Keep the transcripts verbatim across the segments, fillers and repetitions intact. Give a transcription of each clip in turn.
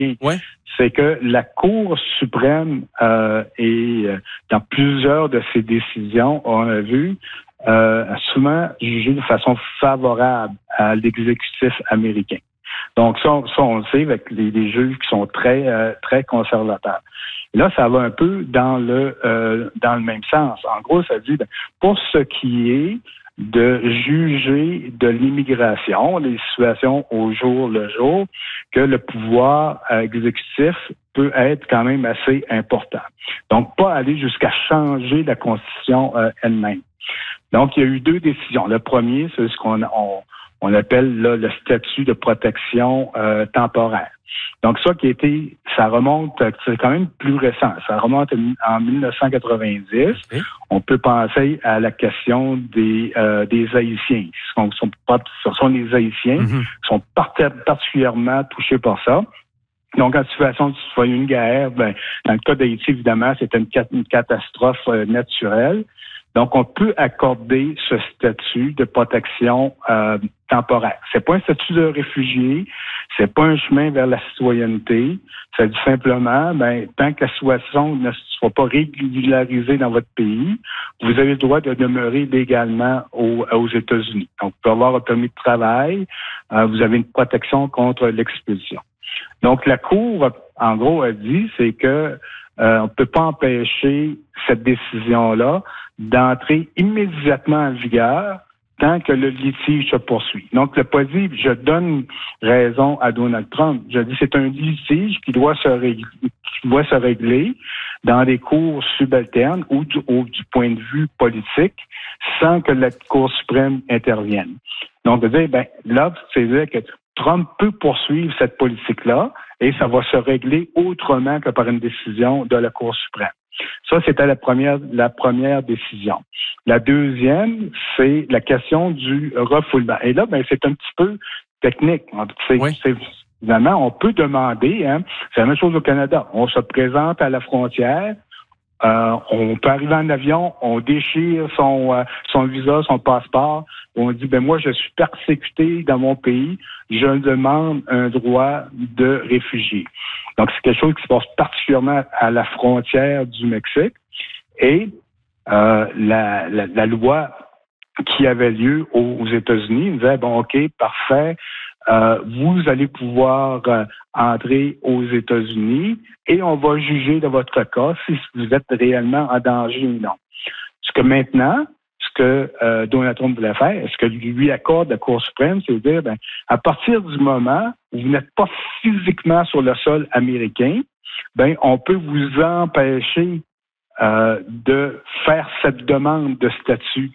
Ouais. C'est que la Cour suprême euh, est, dans plusieurs de ses décisions, on a vu, euh, a souvent jugé de façon favorable à l'exécutif américain. Donc ça, ça on le sait avec les, les juges qui sont très euh, très conservateurs. Et là, ça va un peu dans le euh, dans le même sens. En gros, ça dit ben, pour ce qui est de juger de l'immigration, les situations au jour le jour, que le pouvoir euh, exécutif peut être quand même assez important. Donc, pas aller jusqu'à changer la Constitution euh, elle-même. Donc, il y a eu deux décisions. Le premier, c'est ce qu'on on, on appelle là, le statut de protection euh, temporaire. Donc, ça qui a été, ça remonte, c'est quand même plus récent. Ça remonte en dix-neuf cent quatre-vingt-dix. Okay. On peut penser à la question des euh, des Haïtiens. Ce sont, sont, ce sont les Haïtiens mm-hmm. qui sont particulièrement touchés par ça. Donc, en situation de soit une guerre, ben, dans le cas d'Haïti, évidemment, c'était une, une catastrophe euh, naturelle. Donc, on peut accorder ce statut de protection euh, temporaire. C'est pas un statut de réfugié, c'est pas un chemin vers la citoyenneté. Ça dit simplement, ben, tant que la situation ne soit pas régularisée dans votre pays, vous avez le droit de demeurer légalement aux, aux États-Unis. Donc, vous pouvez avoir un permis de travail, euh, vous avez une protection contre l'expulsion. Donc, la Cour, en gros, a dit, c'est que euh, on ne peut pas empêcher cette décision-là d'entrer immédiatement en vigueur tant que le litige se poursuit. Donc, le pas dit, je donne raison à Donald Trump. Je dis, c'est un litige qui doit se régler, qui doit se régler dans des cours subalternes ou du, ou du point de vue politique sans que la Cour suprême intervienne. Donc, de dire, ben, là, c'est dire que Trump peut poursuivre cette politique-là et ça va se régler autrement que par une décision de la Cour suprême. Ça, c'était la première, la première décision. La deuxième, c'est la question du refoulement. Et là, ben, c'est un petit peu technique. C'est, oui. c'est, évidemment, on peut demander, hein, c'est la même chose au Canada. On se présente à la frontière, euh, on peut arriver en avion, on déchire son, euh, son visa, son passeport, on dit, ben moi, je suis persécuté dans mon pays, je demande un droit de réfugié. Donc, c'est quelque chose qui se passe particulièrement à la frontière du Mexique. Et euh, la, la, la loi qui avait lieu aux, aux États-Unis disait, bon, OK, parfait, euh, vous allez pouvoir euh, entrer aux États-Unis et on va juger de votre cas si vous êtes réellement en danger ou non. Ce que maintenant, ce que euh, Donald Trump voulait faire, ce que lui accorde la Cour suprême, c'est de dire, ben, à partir du moment où vous n'êtes pas physiquement sur le sol américain, ben, on peut vous empêcher euh, de faire cette demande de statut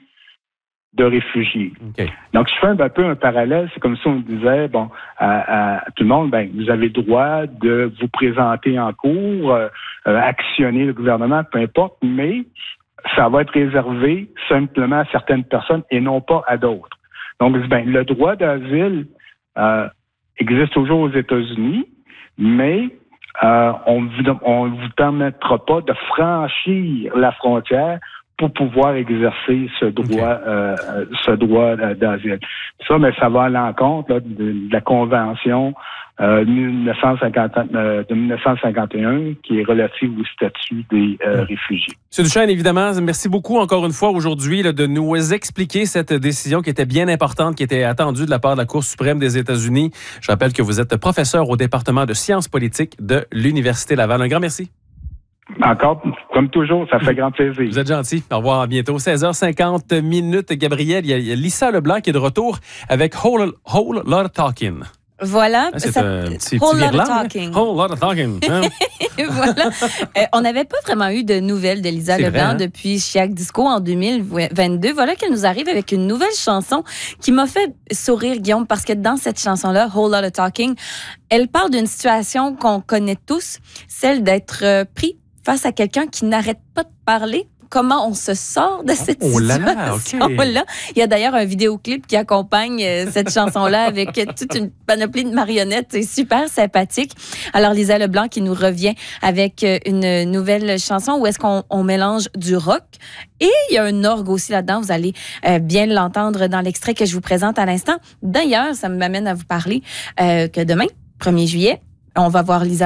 de réfugié. Okay. Donc, je fais un, un peu un parallèle. C'est comme si on disait, bon, à, à tout le monde, ben, vous avez le droit de vous présenter en cours, euh, euh, actionner le gouvernement, peu importe, mais ça va être réservé simplement à certaines personnes et non pas à d'autres. Donc, ben, le droit d'asile euh, existe toujours aux États-Unis, mais euh, on ne vous permettra pas de franchir la frontière pour pouvoir exercer ce droit, okay. euh, ce droit d'asile. Ça, mais ça va à l'encontre là, de, de la Convention euh, dix-neuf cent cinquante, euh, de dix-neuf cent cinquante et un qui est relative au statut des euh, réfugiés. M. Duchesne, évidemment, merci beaucoup encore une fois aujourd'hui là, de nous expliquer cette décision qui était bien importante, qui était attendue de la part de la Cour suprême des États-Unis. Je rappelle que vous êtes professeur au département de sciences politiques de l'Université Laval. Un grand merci. Encore, comme toujours, ça fait grand plaisir. Vous êtes gentil. Au revoir, à bientôt. seize heures cinquante minutes. Gabriel, il y a Lisa Leblanc qui est de retour avec Whole, whole Lot of Talking. Voilà. Ah, c'est ça, un petit, whole petit lot virlan, of talking. Whole lot of talking. Hein? Voilà. Euh, on n'avait pas vraiment eu de nouvelles de Lisa Leblanc vrai, hein? depuis Chiac Disco en deux mille vingt-deux. Voilà qu'elle nous arrive avec une nouvelle chanson qui m'a fait sourire, Guillaume, parce que dans cette chanson-là, Whole Lot of Talking, elle parle d'une situation qu'on connaît tous, celle d'être euh, pris face à quelqu'un qui n'arrête pas de parler. Comment on se sort de cette oh là situation-là. Là, okay. Il y a d'ailleurs un vidéoclip qui accompagne euh, cette chanson-là avec toute une panoplie de marionnettes. C'est super sympathique. Alors, Lisa Leblanc qui nous revient avec euh, une nouvelle chanson où est-ce qu'on on mélange du rock et il y a un orgue aussi là-dedans. Vous allez euh, bien l'entendre dans l'extrait que je vous présente à l'instant. D'ailleurs, ça m'amène à vous parler euh, que demain, premier juillet, On va voir Lisa